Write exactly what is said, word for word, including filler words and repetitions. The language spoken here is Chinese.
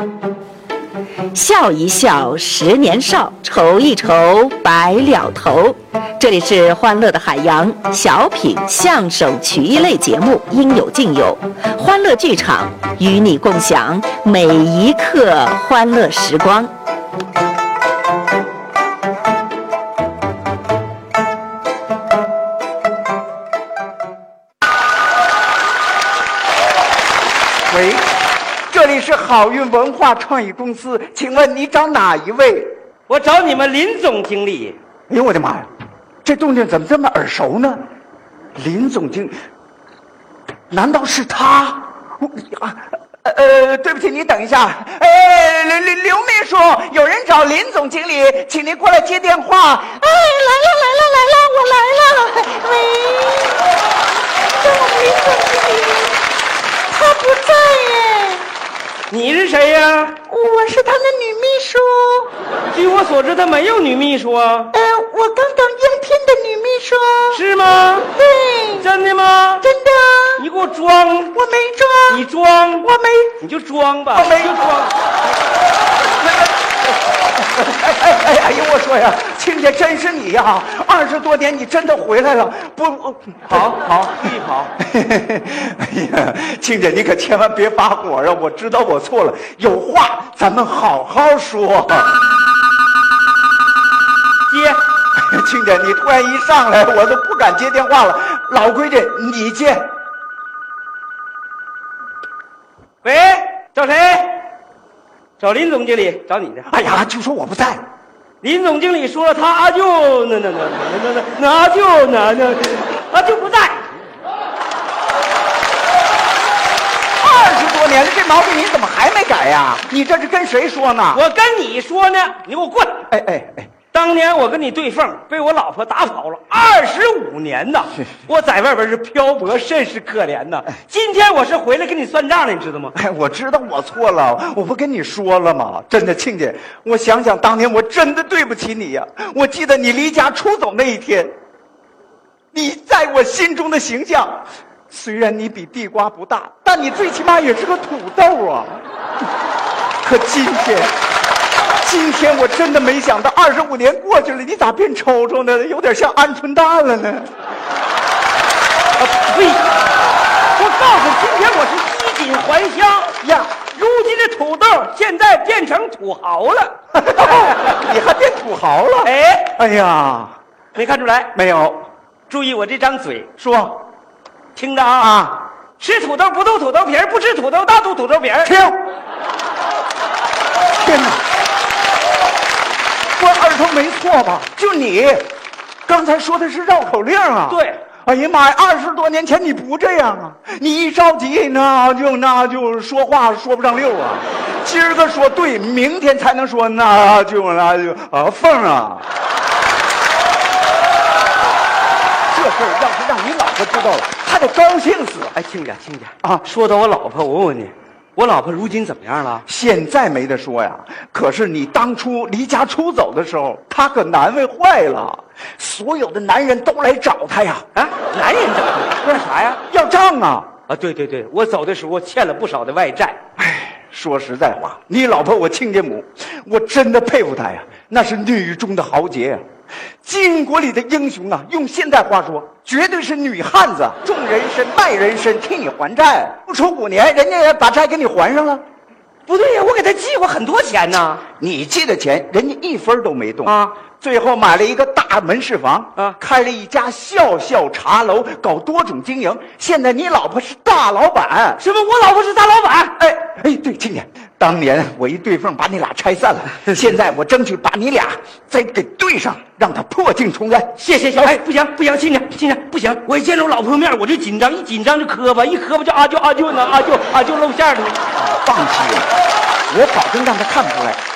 笑一笑，十年少；愁一愁，白了头。这里是欢乐的海洋小品、相声、曲艺类节目，应有尽有。欢乐剧场与你共享每一刻欢乐时光。 喂，这里是好运文化创意公司，请问你找哪一位？ 我找你们林总经理。 哎呦我的妈呀，这动静怎么这么耳熟呢？林总经理，难道是他？啊，呃，对不起，你等一下。哎，刘刘刘秘书，有人找林总经理，请您过来接电话。 哎，来了来了来了，我来了。喂，这我们林总经理，他不在耶。 你是谁呀？ 我是他的女秘书。 据我所知，他没有女秘书啊。 呃，我刚刚应聘的女秘书。 是吗？ 对。 真的吗？ 真的。 你给我装。 我没装。 你装。 我没。 你就装吧。 我没就装。 哎哎哎哎呦，我说呀，亲家，真是你呀！二十多年，你真的回来了。不， 好好继续好。 哎呀，亲家，你可千万别发火啊！我知道我错了，有话咱们好好说。 接。 亲家，你突然一上来，我都不敢接电话了。老规矩，你接。 喂，找谁？找林总经理，找你的。 哎呀，就说我不在。 林总经理说他就那那那那那那就那那他就不在。 二十多年了，这毛病你怎么还没改呀？你这是跟谁说呢？ 我跟你说呢，你给我滚！ 哎哎哎！ 当年我跟你对缝，被我老婆打跑了二十五年呐！我在外边是漂泊，甚是可怜呐。今天我是回来跟你算账的，你知道吗？ 哎，我知道我错了，我不跟你说了吗？真的，亲家，我想想当年我真的对不起你呀。我记得你离家出走那一天，你在我心中的形象，虽然你比地瓜不大，但你最起码也是个土豆啊。可今天。今天我真的没想到，二十五年过去了，你咋变抽抽呢？有点像鹌鹑蛋了呢。 啊呸！我告诉你，今天我是衣锦还乡呀。如今的土豆现在变成土豪了。 你还变土豪了？ 哎， 哎呀， 没看出来？ 没有。 注意我这张嘴， 说， 听着啊啊！吃土豆不吐土豆皮儿，不吃土豆大吐土豆皮儿。 停！天哪！我耳朵没错吧？就你，刚才说的是绕口令啊？ 对。 哎呀妈呀！二十多年前你不这样啊！你一着急那就那就说话说不上溜啊。今儿个说对，明天才能说那就那就啊凤啊。这事儿要是让你老婆知道了，她得高兴死。 哎，亲家亲家啊， 说到我老婆，我问问你。我老婆如今怎么样了？ 现在没得说呀，可是你当初离家出走的时候，她可难为坏了，所有的男人都来找她呀。 啊，男人怎么了？干啥呀？ 要账啊！ 啊，对对对，我走的时候欠了不少的外债。 唉，说实在话，你老婆我亲家母，我真的佩服她呀，那是女中的豪杰呀。金国里的英雄啊，用现代话说，绝对是女汉子，重人参卖人参替你还债，不出五年，人家把债给你还上了。 不对呀，我给他寄过很多钱呢。 你寄的钱，人家一分都没动啊。 最后买了一个大门市房啊， 开了一家笑笑茶楼，搞多种经营。现在你老婆是大老板。 什么？我老婆是大老板？ 哎哎，对，亲家，当年我一对缝把你俩拆散了，现在我争取把你俩再给对上，让他破镜重圆。 谢谢小哎，不行不行，亲家亲家不行，我一见着我老婆面我就紧张，一紧张就磕巴，一磕巴就啊就啊就呢啊就啊就露馅了。 放心，我保证让他看不出来。